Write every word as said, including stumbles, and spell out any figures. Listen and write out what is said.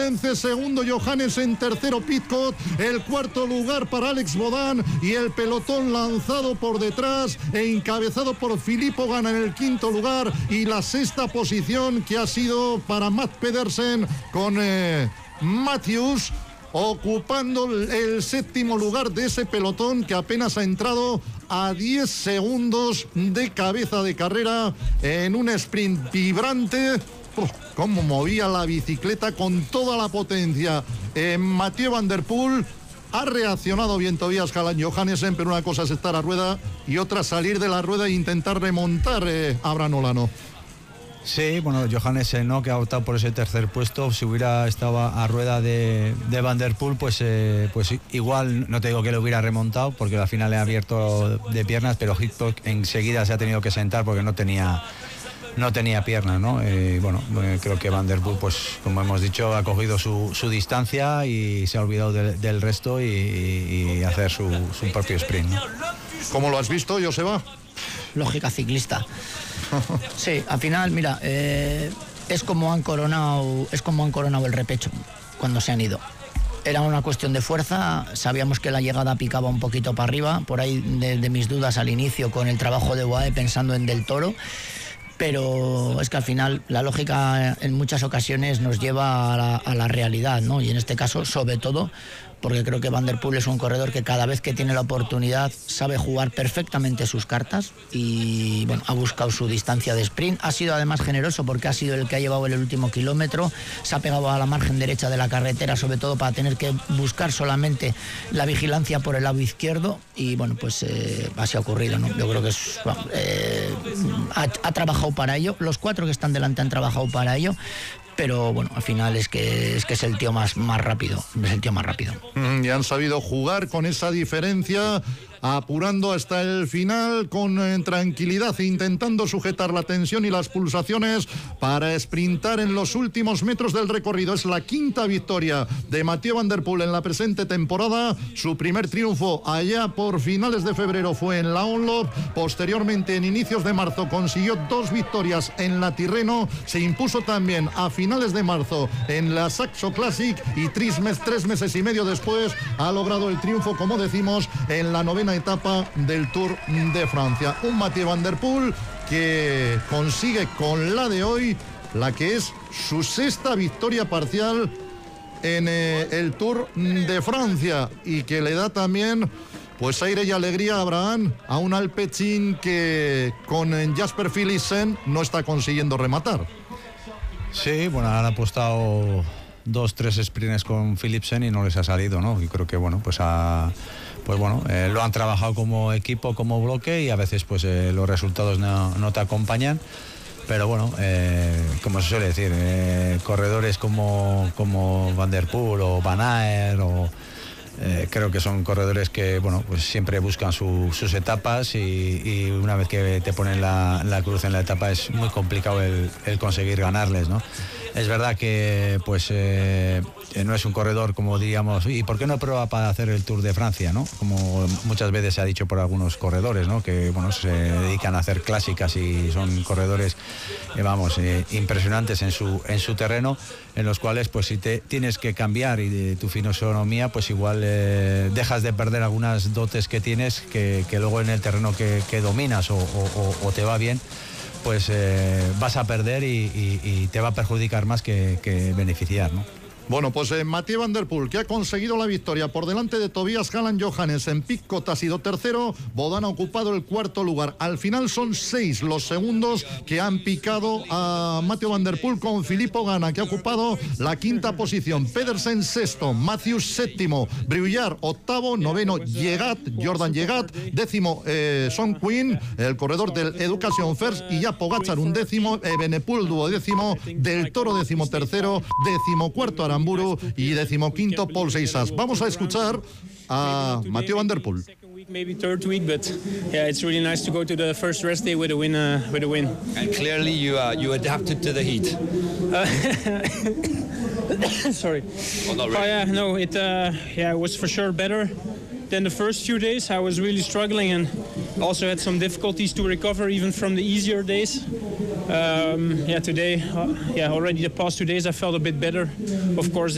vence, segundo Johannesen, tercero Pidcock, el cuarto lugar para Alex Bodán y el pelotón lanzado por detrás e encabezado por Filippo Ganna en el quinto lugar, y la sexta posición que ha sido para Matt Pedersen con eh, Matthews ocupando el séptimo lugar de ese pelotón que apenas ha entrado a diez segundos de cabeza de carrera en un sprint vibrante. Uf, cómo movía la bicicleta con toda la potencia. Eh, Mathieu van der Poel ha reaccionado bien todavía Halland Johannesen, pero una cosa es estar a rueda y otra salir de la rueda e intentar remontar eh, a Abraham Olano. Sí, bueno, Johannesen, ¿no?, que ha optado por ese tercer puesto. Si hubiera estado a rueda de, de Van der Poel, pues, eh, pues igual, no te digo que lo hubiera remontado, porque al final le ha abierto de piernas, pero Pidcock enseguida se ha tenido que sentar porque no tenía no tenía piernas, ¿no? Eh, bueno, eh, creo que Van der Poel, pues como hemos dicho, ha cogido su, su distancia y se ha olvidado de, del resto y, y hacer su, su propio sprint, ¿no? ¿Cómo lo has visto, Joseba? Lógica ciclista. Sí, al final, mira, eh, es como han coronado, es como han coronado el repecho cuando se han ido. Era una cuestión de fuerza, sabíamos que la llegada picaba un poquito para arriba, por ahí de, de mis dudas al inicio con el trabajo de U A E pensando en Del Toro, pero es que al final la lógica en muchas ocasiones nos lleva a la, a la realidad, ¿no? Y en este caso, sobre todo, porque creo que Van der Poel es un corredor que cada vez que tiene la oportunidad sabe jugar perfectamente sus cartas y bueno, ha buscado su distancia de sprint, ha sido además generoso porque ha sido el que ha llevado el último kilómetro, se ha pegado a la margen derecha de la carretera, sobre todo para tener que buscar solamente la vigilancia por el lado izquierdo y bueno, pues eh, así ha ocurrido, ¿no? Yo creo que es, bueno, eh, ha, ha trabajado para ello, los cuatro que están delante han trabajado para ello, pero bueno, al final es que es que es el tío más, más rápido, es el tío más rápido. Mm, y han sabido jugar con esa diferencia, apurando hasta el final con eh, tranquilidad, intentando sujetar la tensión y las pulsaciones para sprintar en los últimos metros del recorrido. Es la quinta victoria de Mathieu van der Poel en la presente temporada. Su primer triunfo allá por finales de febrero fue en la Onlop. Posteriormente, en inicios de marzo, consiguió dos victorias en la Tirreno. Se impuso también a finales de marzo en la Saxo Classic y tres, mes, tres meses y medio después ha logrado el triunfo, como decimos, en la novena etapa del Tour de Francia. Un Mathieu van der Poel que consigue con la de hoy la que es su sexta victoria parcial en eh, el Tour de Francia y que le da también pues aire y alegría a Abraham, a un Alpecin que con Jasper Philipsen no está consiguiendo rematar. Sí, bueno, han apostado dos, tres sprints con Philipsen y no les ha salido, ¿no? Y creo que, bueno, pues ha... Pues bueno, eh, lo han trabajado como equipo, como bloque y a veces pues eh, los resultados no, no te acompañan. Pero bueno, eh, como se suele decir, eh, corredores como, como Van der Poel o Van Aert o... Eh, creo que son corredores que bueno pues siempre buscan su, sus etapas y, y una vez que te ponen la, la cruz en la etapa es muy complicado el, el conseguir ganarles, ¿no? Es verdad que pues eh, no es un corredor como diríamos, ¿y por qué no prueba para hacer el Tour de Francia, ¿no? Como muchas veces se ha dicho por algunos corredores, ¿no? Que bueno, se dedican a hacer clásicas y son corredores eh, vamos eh, impresionantes en su en su terreno, en los cuales pues si te tienes que cambiar y de tu fisonomía pues igual eh, dejas de perder algunas dotes que tienes que, que luego en el terreno que, que dominas o, o, o te va bien pues eh, vas a perder y, y, y te va a perjudicar más que, que beneficiar, ¿no? Bueno, pues eh, Mathieu van der Poel, que ha conseguido la victoria por delante de Tobias Halland Johannesen. Pidcock ha sido tercero, Bodán ha ocupado el cuarto lugar. Al final son seis los segundos que han picado a Mathieu van der Poel, con Filippo Ganna, que ha ocupado la quinta posición, Pedersen sexto, Matthews séptimo, Bruyard octavo, noveno Llegat, Jordan Llegat, décimo eh, Son Quinn, el corredor del Education First, y ya Pogačar un décimo, Evenepoel duodécimo, Del Toro décimo tercero, décimo cuarto Aramburu y decimoquinto Paul Seisas. Vamos a escuchar a Mathieu van der Poel. Maybe third week, but yeah, it's really nice to go to the first rest day with a win. Uh, with a win. And clearly, you uh, you adapted to the heat. Uh, sorry. Oh, not really. Oh yeah, no, it uh, yeah, it was for sure better than the first few days. I was really struggling and also had some difficulties to recover even from the easier days. Um, yeah, today, uh, yeah, already the past two days I felt a bit better. Of course.